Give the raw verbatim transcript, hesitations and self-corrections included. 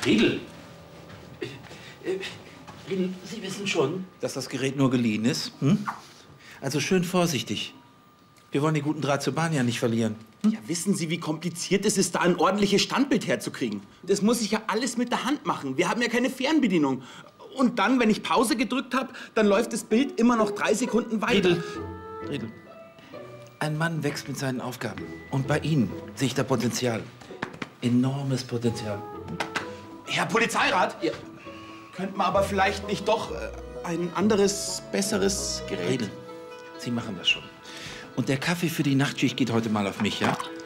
Riedel! Riedel, Sie wissen schon, dass das Gerät nur geliehen ist. Hm? Also schön vorsichtig. Wir wollen den guten Draht zur Bahn ja nicht verlieren. Hm? Ja, wissen Sie, wie kompliziert es ist, da ein ordentliches Standbild herzukriegen? Das muss ich ja alles mit der Hand machen. Wir haben ja keine Fernbedienung. Und dann, wenn ich Pause gedrückt habe, dann läuft das Bild immer noch drei Sekunden weiter. Riedel, Riedel. Ein Mann wächst mit seinen Aufgaben. Und bei Ihnen sehe ich da Potenzial. Enormes Potenzial. Herr Polizeirat, ja. Könnte man aber vielleicht nicht doch äh, ein anderes, besseres Gerät... Riedel, Sie machen das schon. Und der Kaffee für die Nachtschicht geht heute mal auf mich, ja?